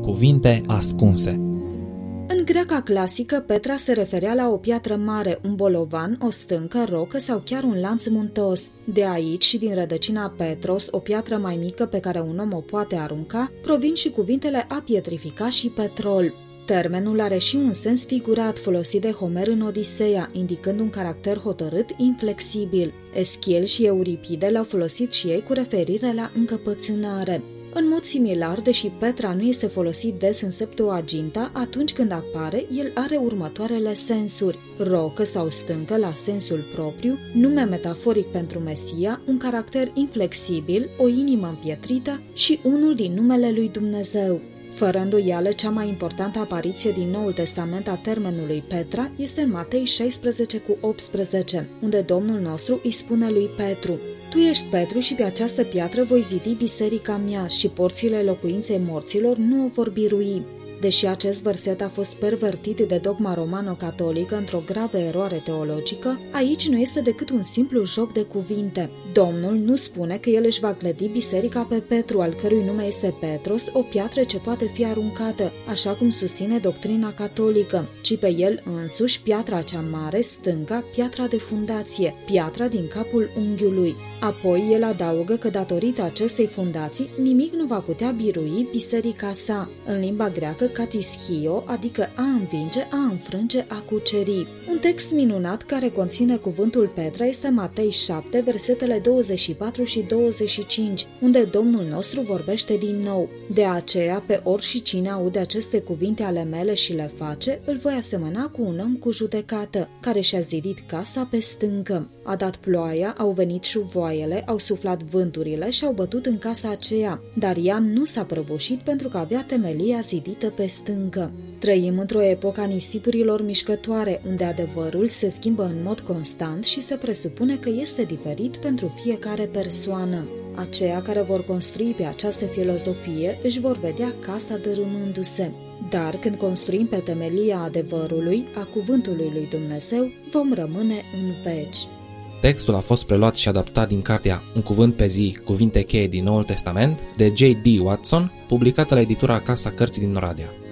Cuvinte ascunse. În greaca clasică, Petra se referea la o piatră mare, un bolovan, o stâncă, rocă sau chiar un lanț muntos. De aici și din rădăcina Petros, o piatră mai mică pe care un om o poate arunca, provin și cuvintele a pietrifica și petrol. Termenul are și un sens figurat folosit de Homer în Odiseea, indicând un caracter hotărât, inflexibil. Eschil și Euripide l-au folosit și ei cu referire la încăpățânare. În mod similar, deși Petra nu este folosit des în Septuaginta, atunci când apare, el are următoarele sensuri: rocă sau stâncă la sensul propriu, nume metaforic pentru Mesia, un caracter inflexibil, o inimă împietrită și unul din numele lui Dumnezeu. Fără îndoială, cea mai importantă apariție din Noul Testament a termenului Petra este în Matei 16:18, unde Domnul nostru îi spune lui Petru: Tu ești Petru și pe această piatră voi zidi biserica mea și porțile locuinței morților nu o vor birui. Deși acest verset a fost pervertit de dogma romano-catolică într-o gravă eroare teologică, aici nu este decât un simplu joc de cuvinte. Domnul nu spune că el își va clădi biserica pe Petru, al cărui nume este Petros, o piatră ce poate fi aruncată, așa cum susține doctrina catolică, ci pe el însuși, piatra cea mare, stânca, piatra de fundație, piatra din capul unghiului. Apoi el adaugă că datorită acestei fundații nimic nu va putea birui biserica sa. În limba greacă, katischio, adică a învinge, a înfrânge, a cuceri. Un text minunat care conține cuvântul Petra este Matei 7, versetele 24 și 25, unde Domnul nostru vorbește din nou: De aceea, pe oricine cine aude aceste cuvinte ale mele și le face, îl voi asemăna cu un om cu judecată, care și-a zidit casa pe stâncă. A dat ploaia, au venit șuvoaiele, au suflat vânturile și au bătut în casa aceea, dar ea nu s-a prăbușit pentru că avea temelia zidită pe stâncă. Trăim într-o epocă a nisipurilor mișcătoare, unde adevărul se schimbă în mod constant și se presupune că este diferit pentru fiecare persoană. Aceia care vor construi pe această filozofie își vor vedea casa dărâmându-se. Dar când construim pe temelia adevărului, a cuvântului lui Dumnezeu, vom rămâne în veci. Textul a fost preluat și adaptat din cartea Un cuvânt pe zi, cuvinte cheie din Noul Testament, de J.D. Watson, publicată la editura Casa Cărții din Oradea.